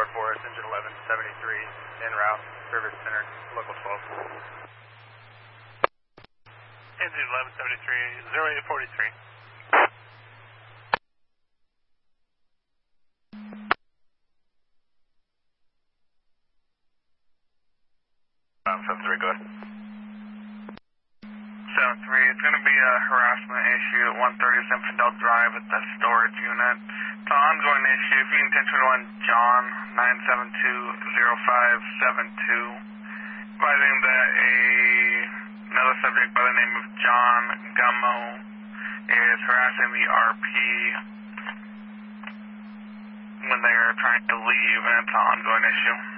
Tower Forest, engine 1173, en route, River Center, local 12. Engine 1173, 0843. Go ahead. 7-3, it's going to be a harassment issue at 130 Zinfandel Drive at the storage unit. It's an ongoing issue. If you can attention to John 972-0572, advising that another subject by the name of John Gummo is harassing the RP when they are trying to leave, and it's an ongoing issue.